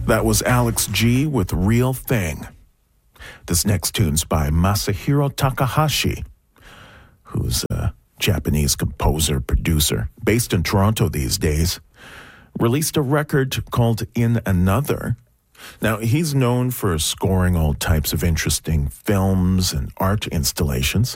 That was Alex G with Real Thing. This next tune's by Masahiro Takahashi, who's a Japanese composer, producer, based in Toronto these days. Released a record called In Another. Now, he's known for scoring all types of interesting films and art installations.